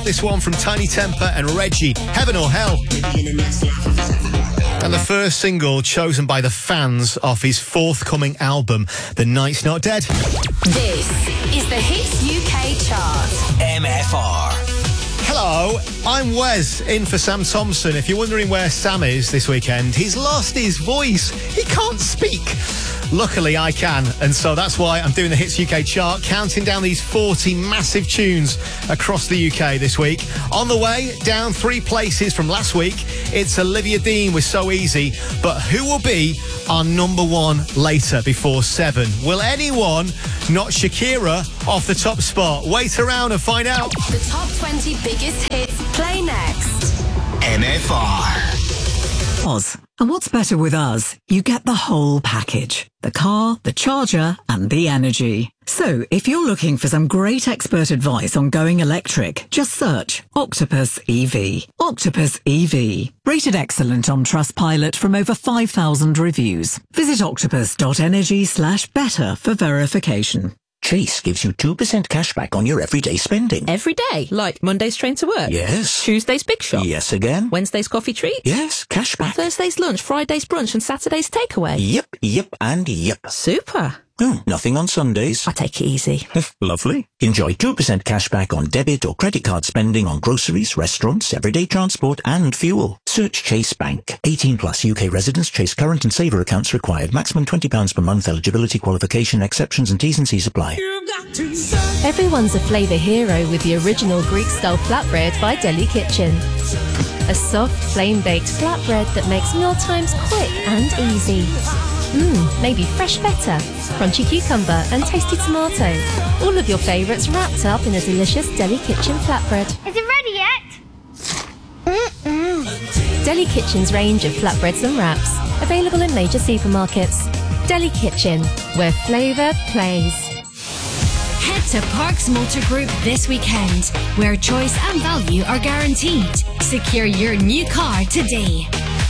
This one from Tiny Temper and Reggie, Heaven or Hell. And the first single chosen by the fans off his forthcoming album, The Night's Not Dead. This is the Hits UK chart. MFR. Hello, I'm Wes, in for Sam Thompson. If you're wondering where Sam is this weekend, he's lost his voice. He can't speak. Luckily, I can, and so that's why I'm doing the Hits UK chart, counting down these 40 massive tunes across the UK this week. On the way, down 3 places from last week, it's Olivia Dean with So Easy, but who will be our number 1 later before 7? Will anyone knock Shakira off the top spot? Wait around and find out. The top 20 biggest hits play next. MFR. Oz. And what's better with us? You get the whole package. The car, the charger, and the energy. So, if you're looking for some great expert advice on going electric, just search Octopus EV. Octopus EV. Rated excellent on Trustpilot from over 5,000 reviews. Visit octopus.energy/better for verification. Chase gives you 2% cash back on your everyday spending. Every day? Like Monday's train to work? Yes. Tuesday's big shop? Yes again. Wednesday's coffee treat? Yes, cash back. Thursday's lunch, Friday's brunch and Saturday's takeaway? Yep, and yep. Super. Oh, nothing on Sundays. I take it easy. Lovely. Enjoy 2% cash back on debit or credit card spending on groceries, restaurants, everyday transport and fuel. Search Chase Bank. 18 plus UK residents. Chase current and saver accounts required. Maximum £20 per month. Eligibility, qualification, exceptions and T's and C's apply. Everyone's a flavour hero with the original Greek-style flatbread by Deli Kitchen. A soft, flame-baked flatbread that makes mealtimes quick and easy. Maybe fresh feta, crunchy cucumber and tasty tomato. All of your favourites wrapped up in a delicious Deli Kitchen flatbread. Is it ready yet? Deli Kitchen's range of flatbreads and wraps, available in major supermarkets. Deli Kitchen, where flavour plays. Head to Parks Motor Group this weekend, where choice and value are guaranteed. Secure your new car today.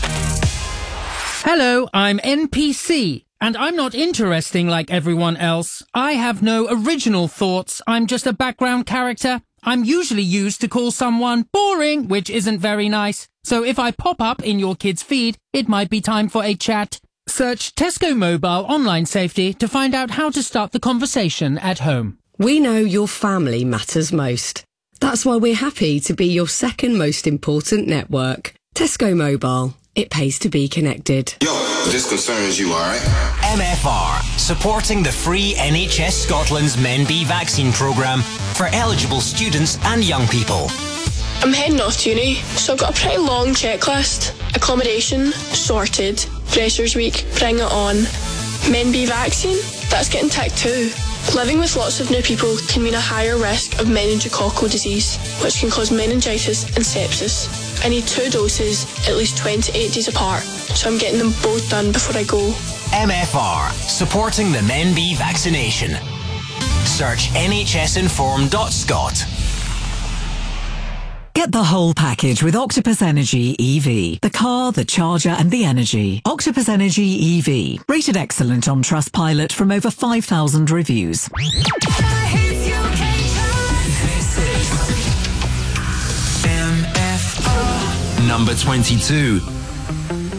Hello, I'm NPC, and I'm not interesting like everyone else. I have no original thoughts. I'm just a background character. I'm usually used to call someone boring, which isn't very nice. So if I pop up in your kid's feed, it might be time for a chat. Search Tesco Mobile Online Safety to find out how to start the conversation at home. We know your family matters most. That's why we're happy to be your second most important network. Tesco Mobile. It pays to be connected. Yo, this concerns you, alright? MFR, supporting the free NHS Scotland's Men B vaccine programme for eligible students and young people. I'm heading off to uni, so I've got a pretty long checklist. Accommodation, sorted. Freshers Week, bring it on. Men B vaccine, that's getting ticked too. Living with lots of new people can mean a higher risk of meningococcal disease, which can cause meningitis and sepsis. I need 2 doses, at least 28 days apart, so I'm getting them both done before I go. MFR, supporting the Men B vaccination. Search nhsinform.scot. Get the whole package with Octopus Energy EV. The car, the charger and the energy. Octopus Energy EV. Rated excellent on Trustpilot from over 5,000 reviews. Number 22.